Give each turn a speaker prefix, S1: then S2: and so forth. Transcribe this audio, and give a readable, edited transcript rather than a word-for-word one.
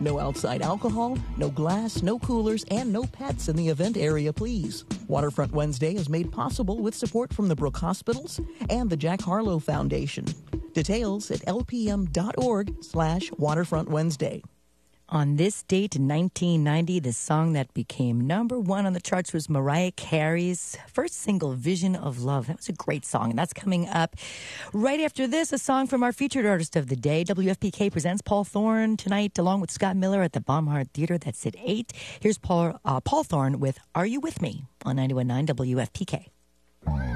S1: No outside alcohol, no glass, no coolers, and no pets in the event area, please. Waterfront Wednesday is made possible with support from the Brooke Hospitals and the Jack Harlow Foundation. Details at lpm.org/Waterfront Wednesday.
S2: On this date in 1990, the song that became number one on the charts was Mariah Carey's first single, Vision of Love. That was a great song, and that's coming up right after this, a song from our featured artist of the day. WFPK presents Paul Thorne tonight, along with Scott Miller at the Baumhard Theater. That's at 8. Here's Paul Thorne with Are You With Me on 91.9 WFPK.